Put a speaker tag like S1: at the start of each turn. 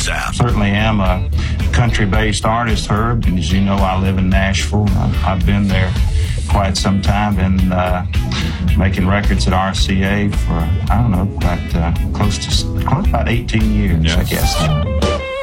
S1: app.
S2: Certainly am a country-based artist, Herb. And as you know, I live in Nashville. I've been there quite some time, been making records at RCA for, I don't know, about close to about 18 years, I guess.